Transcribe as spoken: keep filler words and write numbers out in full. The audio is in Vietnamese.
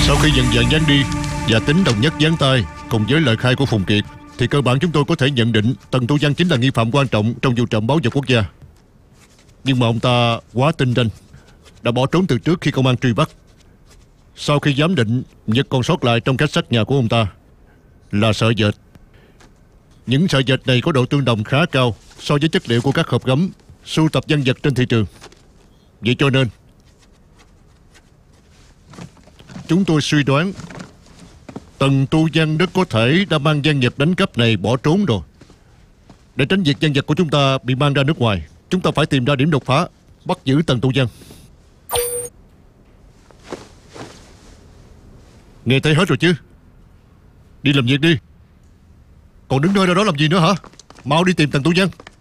Sau khi nhận dạng dán đi và tính đồng nhất dán tay cùng với lời khai của Phùng Kiệt, thì cơ bản chúng tôi có thể nhận định Tần Tu Văn chính là nghi phạm quan trọng trong vụ trộm báu vật quốc gia. Nhưng mà ông ta quá tinh ranh, đã bỏ trốn từ trước khi công an truy bắt. Sau khi giám định, vật còn sót lại trong kết sắt nhà của ông ta là sợi dệt. Những sợi dệt này có độ tương đồng khá cao so với chất liệu của các hộp gấm sưu tập văn vật trên thị trường. Vậy cho nên chúng tôi suy đoán Tần Tu Văn rất có thể đã mang văn vật đánh cắp này bỏ trốn rồi. Để tránh việc văn vật của chúng ta bị mang ra nước ngoài, chúng ta phải tìm ra điểm đột phá, bắt giữ Tần Tu Văn. Nghe thấy hết rồi chứ? Đi làm việc đi. Còn đứng nơi đó làm gì nữa hả? Mau đi tìm Tần Tu Văn.